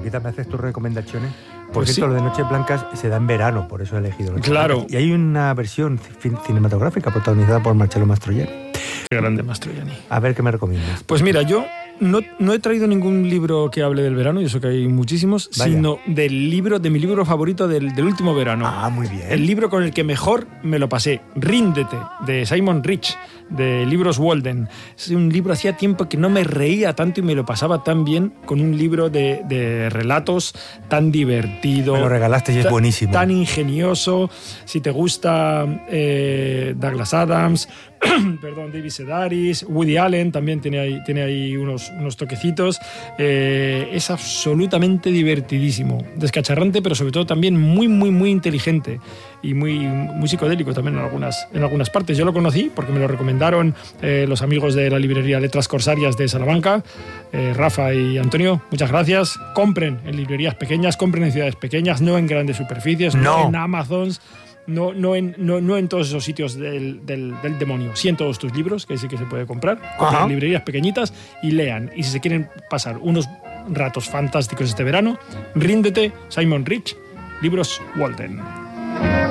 Paquita, ¿me haces tus recomendaciones? Por Pues cierto, sí. lo de Noches Blancas se da en verano, por eso he elegido Noches Claro. Blancas. Y hay una versión cinematográfica protagonizada por Marcello Mastroianni. Qué grande Mastroianni. A ver, ¿qué me recomiendas? Pues mira, yo no he traído ningún libro que hable del verano, y eso que hay muchísimos, Vaya. sino de mi libro favorito del último verano. Ah, muy bien. El libro con el que mejor me lo pasé, Ríndete, de Simon Rich, de Libros Walden. Es un libro, hacía tiempo que no me reía tanto y me lo pasaba tan bien con un libro de relatos tan divertido. Me lo regalaste y es buenísimo. Tan ingenioso. Si te gusta Douglas Adams, perdón, David Sedaris, Woody Allen también tiene ahí unos toquecitos. Es absolutamente divertidísimo, descacharrante, pero sobre todo también muy, muy, muy inteligente y muy psicodélico también en algunas partes. Yo lo conocí porque me lo recomendaron los amigos de la librería Letras Corsarias de Salamanca, Rafa y Antonio. Muchas gracias. Compren en librerías pequeñas, compren en ciudades pequeñas, no en grandes superficies, no en Amazons. No en todos esos sitios del demonio. Sí en todos tus libros, que sí que se puede comprar. Compren en librerías pequeñitas y lean. Y si se quieren pasar unos ratos fantásticos este verano, Ríndete, Simon Rich, Libros Walden.